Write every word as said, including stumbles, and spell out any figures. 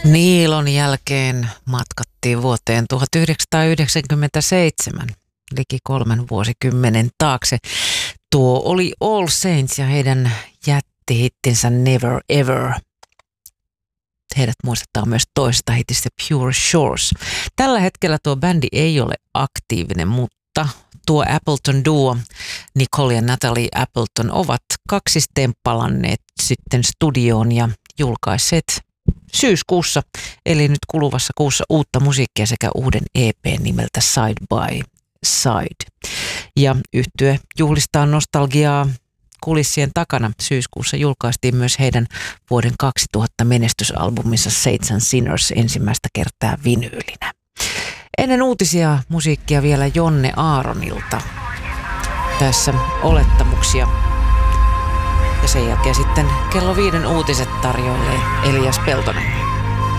Niilon jälkeen matkattiin vuoteen tuhatyhdeksänsataayhdeksänkymmentäseitsemän, liki kolmen vuosikymmenen taakse. Tuo oli All Saints ja heidän jättihittinsä Never Ever. Heidät muistetaan myös toisesta hitistä Pure Shores. Tällä hetkellä tuo bändi ei ole aktiivinen, mutta tuo Appleton duo, Nicole ja Natalie Appleton, ovat kaksistempalanneet sitten studioon ja julkaisseet syyskuussa, eli nyt kuluvassa kuussa, uutta musiikkia sekä uuden E P nimeltä Side by Side. Ja yhtye juhlistaa nostalgiaa kulissien takana. Syyskuussa julkaistiin myös heidän vuoden kaksituhatta menestysalbuminsa Saints and Sinners ensimmäistä kertaa vinyylinä. Ennen uutisia musiikkia vielä Jonne Aaronilta. Tässä olettamuksia. Ja sen jälkeen sitten kello viiden uutiset tarjoilee Elias Peltonen.